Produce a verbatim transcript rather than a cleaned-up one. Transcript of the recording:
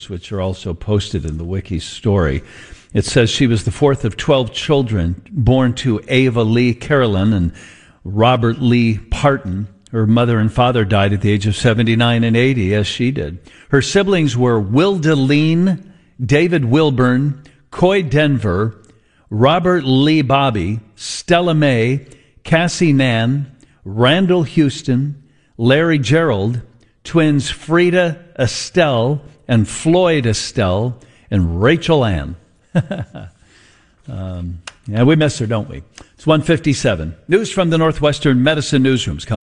which are also posted in the wiki story. It says she was the fourth of twelve children born to Ava Lee Carolyn and Robert Lee Parton. Her mother and father died at the age of seventy-nine and eighty, as she did. Her siblings were Wilda Lean, David Wilburn, Coy Denver, Robert Lee Bobby, Stella May, Cassie Nan, Randall Houston, Larry Gerald, twins Frida Estelle and Floyd Estelle, and Rachel Ann. um, yeah, we miss her, don't we? It's one fifty-seven. News from the Northwestern Medicine Newsrooms.